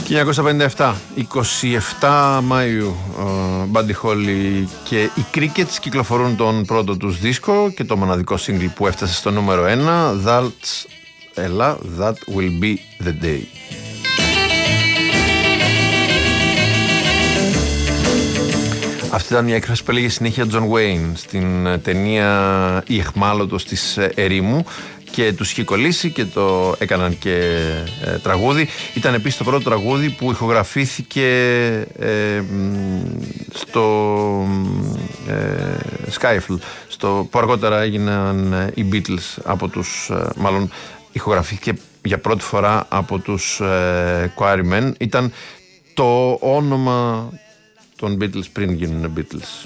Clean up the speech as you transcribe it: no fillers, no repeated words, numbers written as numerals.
1957, 27 Μάιου, Buddy Holly και οι Crickets κυκλοφορούν τον πρώτο τους δίσκο και το μοναδικό single που έφτασε στο νούμερο 1, That Will Be The Day. Αυτή ήταν μια έκφραση που έλεγε συνέχεια John Wayne στην ταινία «Η εχμάλωτος της ερήμου» και τους είχε κολλήσει και το έκαναν και τραγούδι. Ήταν επίσης το πρώτο τραγούδι που ηχογραφήθηκε στο Skyfall, που αργότερα έγιναν οι Beatles από τους, μάλλον ηχογραφήθηκε για πρώτη φορά από τους Quarrymen. Ήταν το όνομα των Beatles πριν γίνουν Beatles.